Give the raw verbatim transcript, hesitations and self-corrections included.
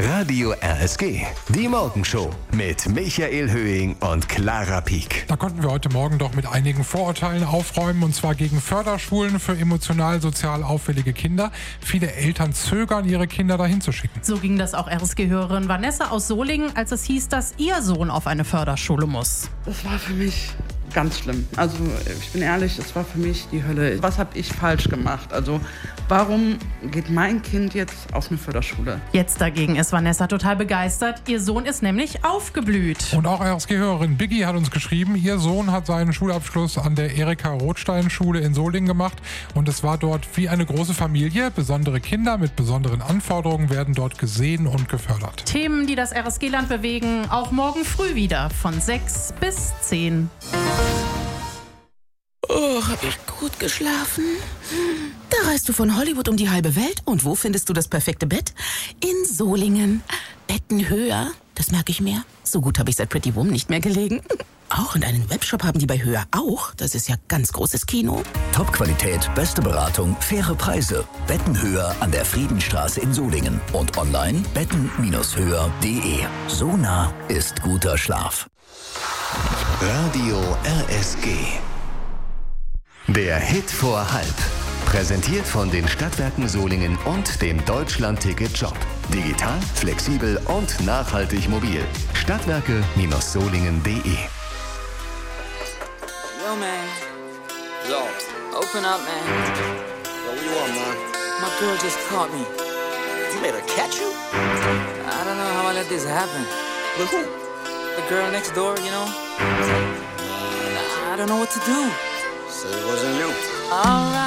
Radio R S G, die Morgenshow mit Michael Höhing und Clara Pieck. Da konnten wir heute Morgen doch mit einigen Vorurteilen aufräumen, und zwar gegen Förderschulen für emotional-sozial auffällige Kinder. Viele Eltern zögern, ihre Kinder dahin zu schicken. So ging das auch R S G-Hörerin Vanessa aus Solingen, als es hieß, dass ihr Sohn auf eine Förderschule muss. Das war für mich ganz schlimm. Also ich bin ehrlich, das war für mich die Hölle. Was habe ich falsch gemacht? Also warum geht mein Kind jetzt auf eine Förderschule? Jetzt dagegen ist Vanessa total begeistert. Ihr Sohn ist nämlich aufgeblüht. Und auch R S G-Hörerin Biggie hat uns geschrieben, ihr Sohn hat seinen Schulabschluss an der Erika-Rothstein-Schule in Solingen gemacht und es war dort wie eine große Familie. Besondere Kinder mit besonderen Anforderungen werden dort gesehen und gefördert. Themen, die das R S G-Land bewegen, auch morgen früh wieder von sechs bis zehn. Oh, hab ich gut geschlafen? Da reist du von Hollywood um die halbe Welt. Und wo findest du das perfekte Bett? In Solingen. Betten höher, das merke ich mir. So gut habe ich seit Pretty Woman nicht mehr gelegen. Auch in einen Webshop haben die bei Höher auch. Das ist ja ganz großes Kino. Top-Qualität, beste Beratung, faire Preise. Betten höher an der Friedenstraße in Solingen. Und online betten höher punkt de. So nah ist guter Schlaf. Radio R S G. Der Hit vor halb. Präsentiert von den Stadtwerken Solingen und dem Deutschland-Ticket-Job. Digital, flexibel und nachhaltig mobil. Stadtwerke-solingen punkt de. Yo, man. Yo. Open up, man. Yo, what you want, man? My girl just caught me. You made her catch you? I don't know how I let this happen. With who? The girl next door, you know? I don't know what to do. So it wasn't you. All right.